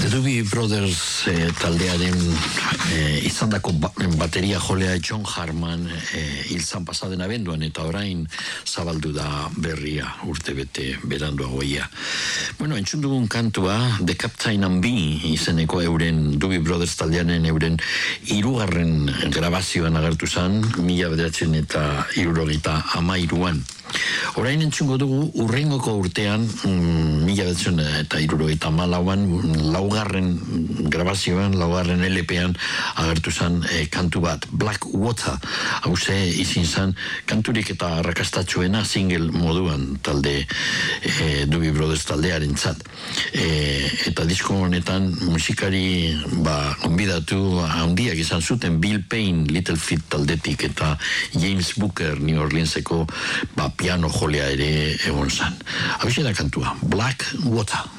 Doobie Brothers taldearen izandako bateria jolea John Harman hilzan pasaden abenduan eta orain zabaldu da berria urtebete beranduagoia. Bueno, entzun dugun kantua The Captain and Bee izeneko euren Doobie Brothers taldearen euren hirugarren grabazioan agertu zen 1973an. Orain entzungo dugu urrengoko urtean 1974an laugarren grabazioan, laugarren LPan agertu zen kantu bat, Black Water. Hauze izin zen kanturik eta arrakastatxoena single moduan talde Doobie Brothers taldearen zat. Eta disko honetan musikari konbidatu handiak izan zuten Bill Payne Little Feat taldetik eta James Booker New Orleanseko piano jolea ere egon zan. Hauze da kantua, Black Water.